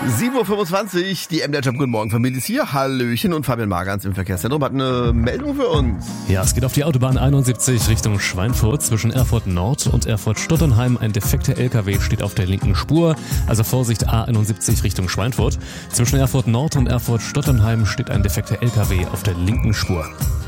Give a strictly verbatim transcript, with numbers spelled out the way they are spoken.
sieben Uhr fünfundzwanzig, die M D R-Job. Guten Morgen, Familie ist hier. Hallöchen, und Fabian Margans im Verkehrszentrum hat eine Meldung für uns. Ja, es geht auf die Autobahn einundsiebzig Richtung Schweinfurt. Zwischen Erfurt Nord und Erfurt Stotternheim. Ein defekter L K W steht auf der linken Spur. Also Vorsicht, A einundsiebzig Richtung Schweinfurt. Zwischen Erfurt Nord und Erfurt Stotternheim steht ein defekter L K W auf der linken Spur.